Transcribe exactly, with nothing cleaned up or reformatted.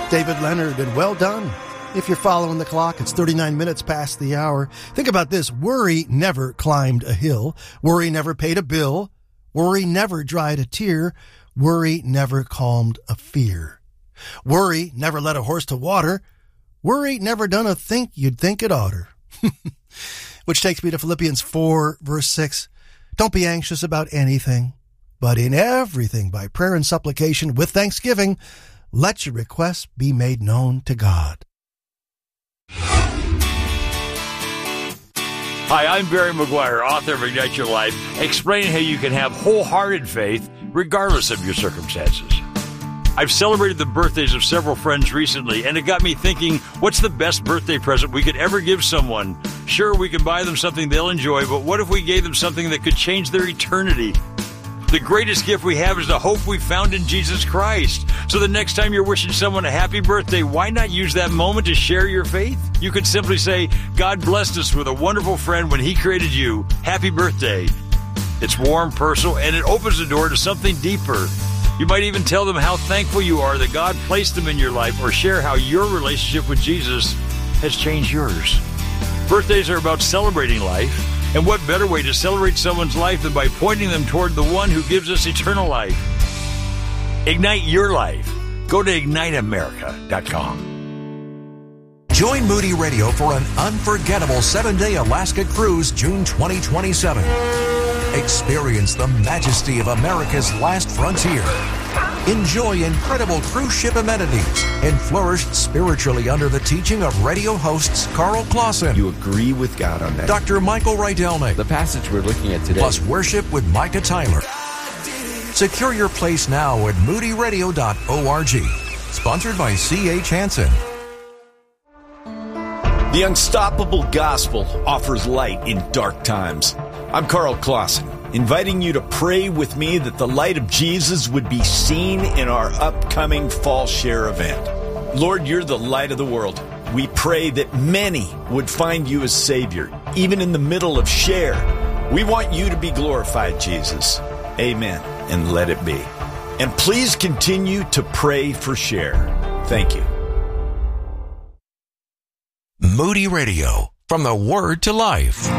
David Leonard, and well done. If you're following the clock, it's thirty-nine minutes past the hour. Think about this. Worry never climbed a hill. Worry never paid a bill. Worry never dried a tear. Worry never calmed a fear. Worry never led a horse to water. Worry never done a think you'd think it oughter. Which takes me to Philippians four, verse six. Don't be anxious about anything, but in everything by prayer and supplication with thanksgiving, let your requests be made known to God. Hi, I'm Barry McGuire, author of Ignite Your Life, explaining how you can have wholehearted faith regardless of your circumstances. I've celebrated the birthdays of several friends recently, and it got me thinking, what's the best birthday present we could ever give someone? Sure, we can buy them something they'll enjoy, but what if we gave them something that could change their eternity? The greatest gift we have is the hope we found in Jesus Christ. So the next time you're wishing someone a happy birthday, why not use that moment to share your faith? You could simply say, God blessed us with a wonderful friend when He created you. Happy birthday. It's warm, personal, and it opens the door to something deeper. You might even tell them how thankful you are that God placed them in your life, or share how your relationship with Jesus has changed yours. Birthdays are about celebrating life, and what better way to celebrate someone's life than by pointing them toward the one who gives us eternal life? Ignite your life. Go to ignite america dot com. Join Moody Radio for an unforgettable seven-day Alaska cruise June twenty twenty-seven. Experience the majesty of America's last frontier. Enjoy incredible cruise ship amenities and flourish spiritually under the teaching of radio hosts Carl Clausen. You agree with God on that. Doctor Michael Rydelnik. The passage we're looking at today. Plus worship with Micah Tyler. Secure your place now at moody radio dot org. Sponsored by C H Hansen. The Unstoppable Gospel offers light in dark times. I'm Carl Clausen, inviting you to pray with me that the light of Jesus would be seen in our upcoming Fall Share event. Lord, you're the light of the world. We pray that many would find you as Savior, even in the middle of Share. We want you to be glorified, Jesus. Amen, and let it be. And please continue to pray for Share. Thank you. Moody Radio, from the Word to Life.